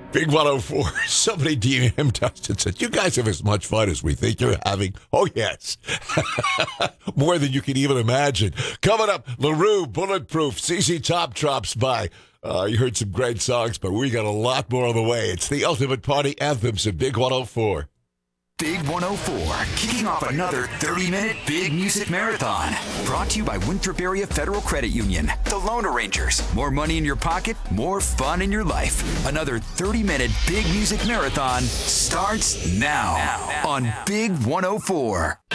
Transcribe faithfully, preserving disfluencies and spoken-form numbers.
Big one oh four. Somebody D M'd us and said, you guys have as much fun as we think you're having. Oh, yes. More than you can even imagine. Coming up, LaRue, Bulletproof, Z Z Top drops by. Uh, you heard some great songs, but we got a lot more on the way. It's the ultimate party anthems of Big one oh four. Big one oh four, kicking off another thirty-minute Big Music Marathon. Brought to you by Winthrop Area Federal Credit Union. The Loan Arrangers. More money in your pocket, more fun in your life. Another thirty-minute Big Music Marathon starts now, now, now on now. Big one oh four.